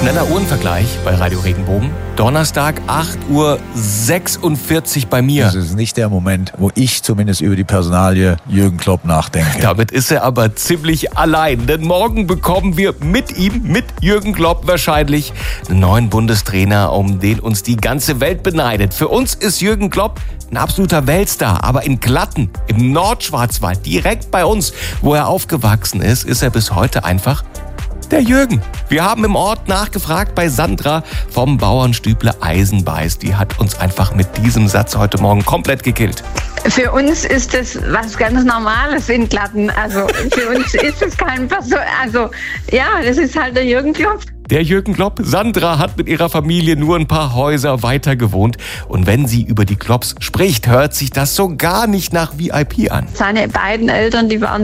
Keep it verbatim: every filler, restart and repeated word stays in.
Schneller Uhrenvergleich bei Radio Regenbogen. Donnerstag, acht Uhr sechsundvierzig bei mir. Das ist nicht der Moment, wo ich zumindest über die Personalie Jürgen Klopp nachdenke. Damit ist er aber ziemlich allein. Denn morgen bekommen wir mit ihm, mit Jürgen Klopp wahrscheinlich, einen neuen Bundestrainer, um den uns die ganze Welt beneidet. Für uns ist Jürgen Klopp ein absoluter Weltstar. Aber in Glatten, im Nordschwarzwald, direkt bei uns, wo er aufgewachsen ist, ist er bis heute einfach der Jürgen. Wir haben im Ort nachgefragt bei Sandra vom Bauernstüble Eisenbeiß. Die hat uns einfach mit diesem Satz heute Morgen komplett gekillt. Für uns ist das was ganz Normales in Glatten. Also für uns ist es kein Person. Also ja, das ist halt der Jürgen Klopp. Der Jürgen Klopp. Sandra hat mit ihrer Familie nur ein paar Häuser weiter gewohnt. Und wenn sie über die Klopps spricht, hört sich das so gar nicht nach V I P an. Seine beiden Eltern, die waren